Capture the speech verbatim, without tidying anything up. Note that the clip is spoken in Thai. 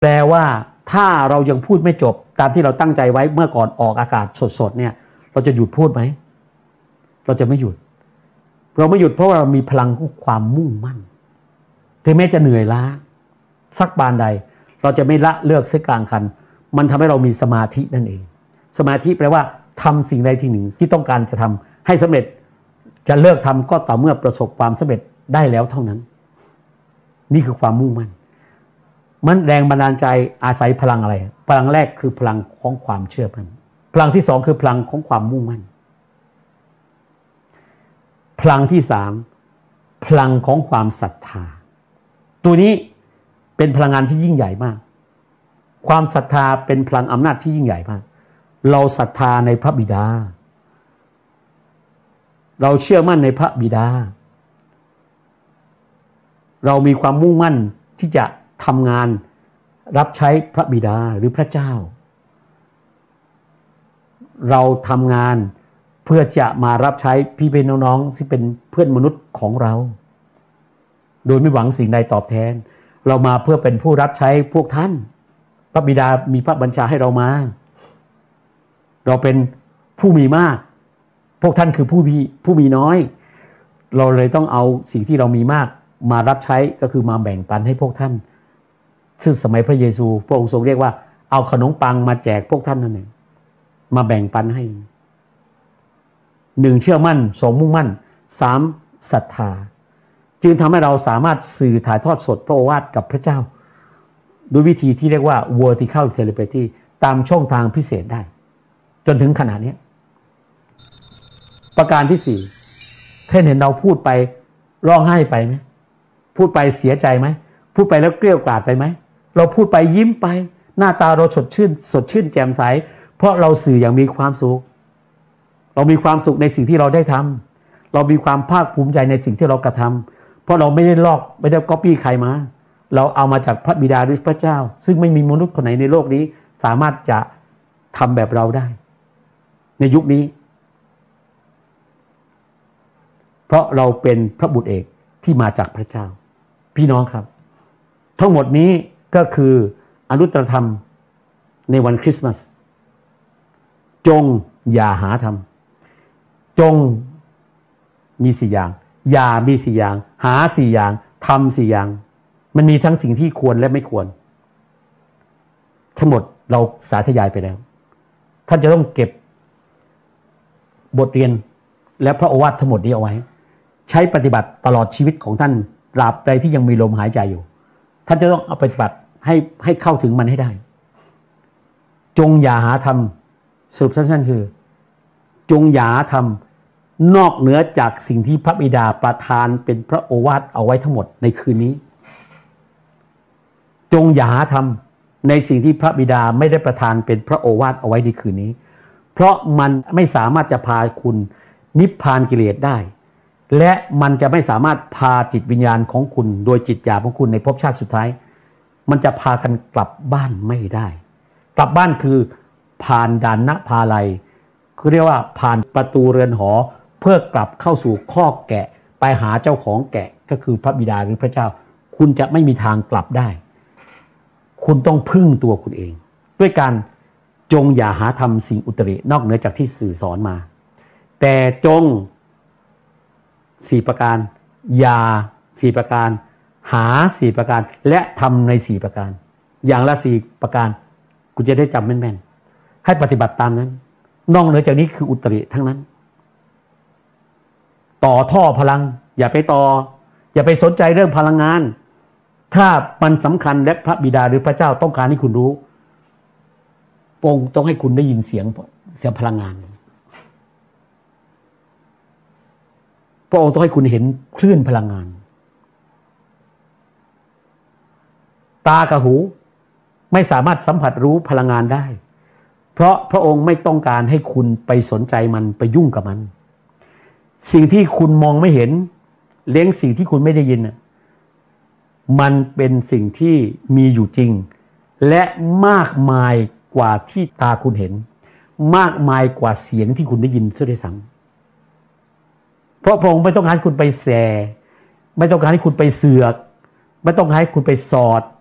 แปลว่าถ้าเรายังพูดไม่จบตามที่เราตั้งใจไว้เมื่อก่อนออกอากาศสดๆเนี่ยเราจะหยุดพูดไหมเราจะไม่หยุดเราไม่หยุดเพราะว่าเรามีพลังของความมุ่งมั่นถึงแม้จะเหนื่อยล้าสักปานใดเราจะไม่ละเลิกเสียกลางคันมันทำให้เรามีสมาธินั่นเองสมาธิแปลว่าทำสิ่งใดที่หนึ่งที่ต้องการจะทำให้สำเร็จจะเลิกทำก็ต่อเมื่อประสบความสำเร็จได้แล้วเท่านั้นนี่คือความมุ่งมั่นมันแรงบันดาลใจอาศัยพลังอะไรพลังแรกคือพลังของความเชื่อมั่นพลังที่สองคือพลังของความมุ่งมั่นพลังที่สามพลังของความศรัทธาตัวนี้เป็นพลังงานที่ยิ่งใหญ่มากความศรัทธาเป็นพลังอำนาจที่ยิ่งใหญ่มากเราศรัทธาในพระบิดาเราเชื่อมั่นในพระบิดาเรามีความมุ่งมั่นที่จะทำงานรับใช้พระบิดาหรือพระเจ้าเราทำงานเพื่อจะมารับใช้พี่เป็นน้องๆที่เป็นเพื่อนมนุษย์ของเราโดยไม่หวังสิ่งใดตอบแทนเรามาเพื่อเป็นผู้รับใช้พวกท่านพระบิดามีพระบัญชาให้เรามาเราเป็นผู้มีมากพวกท่านคือผู้มีผู้มีน้อยเราเลยต้องเอาสิ่งที่เรามีมากมารับใช้ก็คือมาแบ่งปันให้พวกท่านซึ่งสมัยพระเยซูพระองค์ทรงเรียกว่าเอาขนมปังมาแจกพวกท่านนั่นเองมาแบ่งปันให้หนึ่งเชื่อมั่นสองมุ่งมั่นสามศรัทธาจึงทำให้เราสามารถสื่อถ่ายทอดสดพระโอวาทกับพระเจ้าด้วยวิธีที่เรียกว่า vertical telepathy ตามช่องทางพิเศษได้จนถึงขนาดนี้ประการที่สี่ท่านเห็นเราพูดไปร้องไห้ไปไหมพูดไปเสียใจไหมพูดไปแล้วเกลี้ยกล่อมไปไหมเราพูดไปยิ้มไปหน้าตาเราสดชื่นสดชื่นแจ่มใสเพราะเราสื่ออย่างมีความสุขเรามีความสุขในสิ่งที่เราได้ทำเรามีความภาคภูมิใจในสิ่งที่เรากระทำเพราะเราไม่ได้ลอกไม่ได้ก๊อปปี้ใครมาเราเอามาจากพระบิดาหรือพระเจ้าซึ่งไม่มีมนุษย์คนไหนในโลกนี้สามารถจะทำแบบเราได้ในยุคนี้เพราะเราเป็นพระบุตรเอกที่มาจากพระเจ้าพี่น้องครับทั้งหมดนี้ก็คืออนุตตรธรรมในวันคริสต์มาสจงอย่าหาทำจงมีสี่อย่างอย่ามีสี่อย่างหาสี่อย่างทำสี่อย่างมันมีทั้งสิ่งที่ควรและไม่ควรทั้งหมดเราสาธยายไปแล้วท่านจะต้องเก็บบทเรียนและพระโอวาททั้งหมดนี้เอาไว้ใช้ปฏิบัติตลอดชีวิตของท่านตราบใดที่ยังมีลมหายใจอยู่ท่านจะต้องเอาปฏิบัติให้ให้เข้าถึงมันให้ได้จงอย่าหาทำสรุปสั้นๆคือจงอย่าหาทำนอกเหนือจากสิ่งที่พระบิดาประทานเป็นพระโอวาทเอาไว้ทั้งหมดในคืนนี้จงอย่าหาทำในสิ่งที่พระบิดาไม่ได้ประทานเป็นพระโอวาทเอาไว้ในคืนนี้เพราะมันไม่สามารถจะพาคุณนิพพานกิเลสได้และมันจะไม่สามารถพาจิตวิญญาณของคุณโดยจิตหยาบของคุณในภพชาติสุดท้ายมันจะพากันกลับบ้านไม่ได้กลับบ้านคือผ่านด่านณภาลัยคือเรียกว่าผ่านประตูเรือนหอเพื่อกลับเข้าสู่คอกแกะไปหาเจ้าของแกะก็คือพระบิดาหรือพระเจ้าคุณจะไม่มีทางกลับได้คุณต้องพึ่งตัวคุณเองด้วยการจงอย่าหาทำสิ่งอุตรินอกเหนือจากที่สื่อสอนมาแต่จงสี่ประการอย่าสี่ประการหาสี่ประการและทำในสี่ประการอย่างละสี่ประการคุณจะได้จำแม่นๆให้ปฏิบัติตามนั้นนอกเหนือจากนี้คืออุตริทั้งนั้นต่อท่อพลังอย่าไปต่ออย่าไปสนใจเรื่องพลังงานถ้ามันสำคัญและพระบิดาหรือพระเจ้าต้องการให้คุณรู้พระองค์ต้องให้คุณได้ยินเสียงเสียงพลังงานพระองค์ต้องให้คุณเห็นคลื่นพลังงานตากับหูไม่สามารถสัมผัสรู้พลังงานได้เพราะพระองค์ไม่ต้องการให้คุณไปสนใจมันไปยุ่งกับมันสิ่งที่คุณมองไม่เห็นเลี้ยงสิ่งที่คุณไม่ได้ยินมันเป็นสิ่งที่มีอยู่จริงและมากมายกว่าที่ตาคุณเห็นมากมายกว่าเสียงที่คุณได้ยินเสียด้วยซ้ำเพราะพระองค์ไม่ต้องการให้คุณไปแสไม่ต้องการให้คุณไปเสือกไม่ต้องการให้คุณไปสอด